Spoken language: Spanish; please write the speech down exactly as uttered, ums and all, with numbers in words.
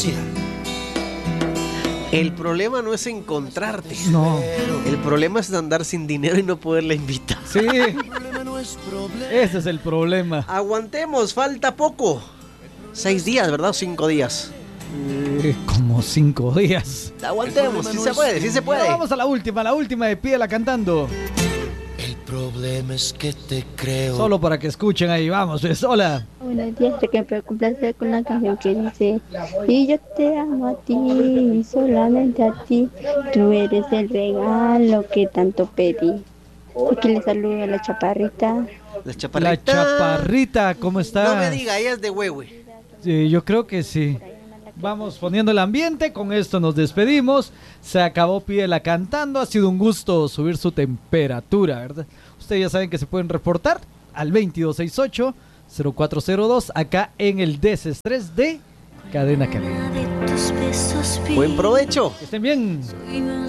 El problema no es encontrarte. No. El problema es andar sin dinero y no poderla invitar. Sí. Ese es el problema. Aguantemos, falta poco. Seis días, ¿verdad? O cinco días. Eh, como cinco días. Aguantemos, sí se puede, sí se puede. Pero vamos a la última, la última de Pídela cantando. El problema es que te creo. Solo para que escuchen ahí, vamos, pues, hola. Buenos días, te quiero complacer con una canción que dice: y yo te amo a ti, y solamente a ti, tú eres el regalo que tanto pedí. Aquí le saludo a la chaparrita. La chaparrita. La chaparrita, ¿cómo está? No me diga, ella es de Huehue. Sí, yo creo que sí. Vamos poniendo el ambiente, con esto nos despedimos. Se acabó Pídela cantando, ha sido un gusto subir su temperatura, ¿verdad? Ustedes ya saben que se pueden reportar al veintidós sesenta y ocho cero cuatro cero dos acá en el Desestrés de Cadena Caliente. Buen provecho. Que estén bien.